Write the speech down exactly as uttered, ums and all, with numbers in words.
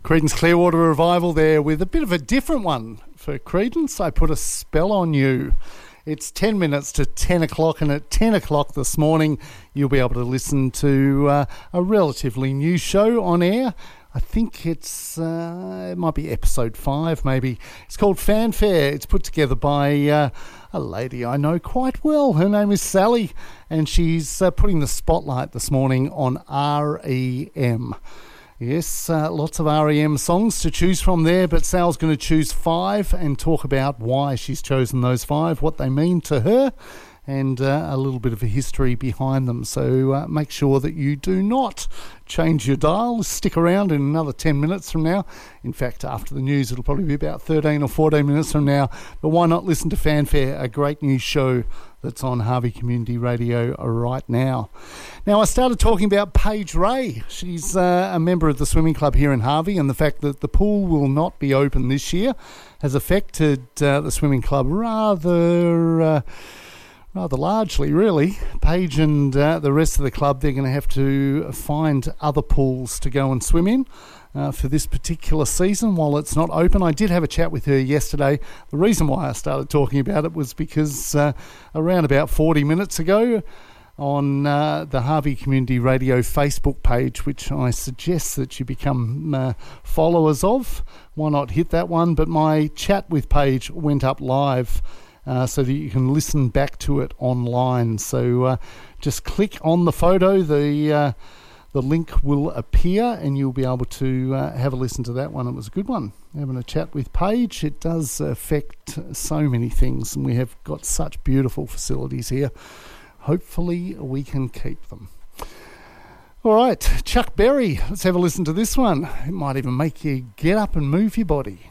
Creedence Clearwater Revival there with a bit of a different one for Creedence. I Put a Spell on You. It's ten minutes to ten o'clock, and at ten o'clock this morning you'll be able to listen to uh, a relatively new show on air. I think it's, uh, it might be episode five maybe. It's called Fanfare. It's put together by uh, a lady I know quite well. Her name is Sally, and she's uh, putting the spotlight this morning on R E M. Yes, uh, lots of R E M songs to choose from there, but Sal's going to choose five and talk about why she's chosen those five, what they mean to her, and uh, a little bit of a history behind them. So uh, make sure that you do not change your dial. Stick around in another ten minutes from now. In fact, after the news, it'll probably be about thirteen or fourteen minutes from now. But why not listen to Fanfare, a great new show that's on Harvey Community Radio right now. Now, I started talking about Paige Ray. She's uh, a member of the swimming club here in Harvey, and the fact that the pool will not be open this year has affected uh, the swimming club rather... Uh, Rather largely, really. Paige and uh, the rest of the club, they're going to have to find other pools to go and swim in uh, for this particular season while it's not open. I did have a chat with her yesterday. The reason why I started talking about it was because uh, around about forty minutes ago on uh, the Harvey Community Radio Facebook page, which I suggest that you become uh, followers of, why not hit that one? But my chat with Paige went up live, Uh, so that you can listen back to it online. So uh, just click on the photo, the uh, the link will appear, and you'll be able to uh, have a listen to that one. It was a good one, having a chat with Paige. It does affect so many things, and we have got such beautiful facilities here. Hopefully we can keep them. All right, Chuck Berry, let's have a listen to this one. It might even make you get up and move your body.